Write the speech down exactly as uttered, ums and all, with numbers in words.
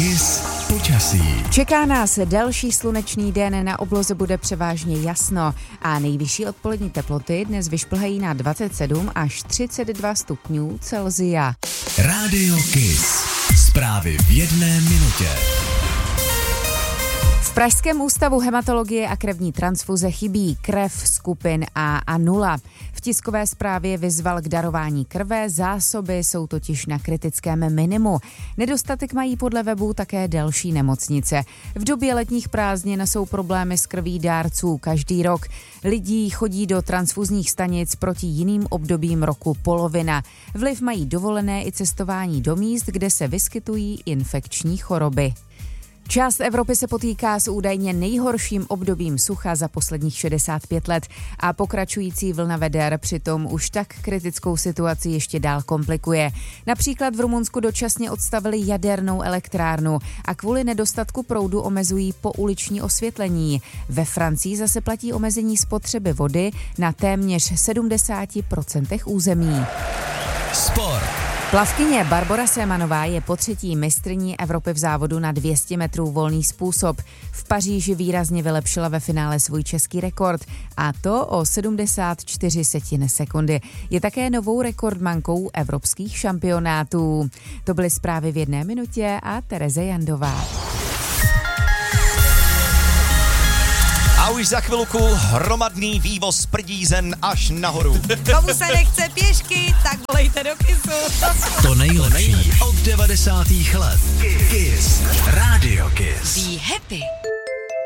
Kiss počasí. Čeká nás další slunečný den, na obloze bude převážně jasno a nejvyšší odpolední teploty dnes vyšplhají na dvacet sedm až třicet dva stupňů Celsia. Rádio Kiss. Zprávy v jedné minutě. V Pražském ústavu hematologie a krevní transfuze chybí krev skupin A a nula. V tiskové zprávě vyzval k darování krve, zásoby jsou totiž na kritickém minimu. Nedostatek mají podle webu také další nemocnice. V době letních prázdnin jsou problémy s krví dárců každý rok. Lidí chodí do transfuzních stanic proti jiným obdobím roku polovina. Vliv mají dovolené i cestování do míst, kde se vyskytují infekční choroby. Část Evropy se potýká s údajně nejhorším obdobím sucha za posledních šedesát pět let a pokračující vlna veder přitom už tak kritickou situaci ještě dál komplikuje. Například v Rumunsku dočasně odstavili jadernou elektrárnu a kvůli nedostatku proudu omezují pouliční osvětlení. Ve Francii zase platí omezení spotřeby vody na téměř sedmdesát procent území. Sport. Plavkyně Barbora Sémanová je potřetí mistryní Evropy v závodu na dvě stě metrů volný způsob. V Paříži výrazně vylepšila ve finále svůj český rekord a to o sedmdesát čtyři setin sekundy. Je také novou rekordmankou evropských šampionátů. To byly zprávy v jedné minutě a Tereze Jandová. A už za chvilku hromadný vývoz prdízen až nahoru. Komu se nechce pěšky, tak volejte do Kissu. To nejlepší od devadesátých let. Kiss. Rádio Kiss. Be happy.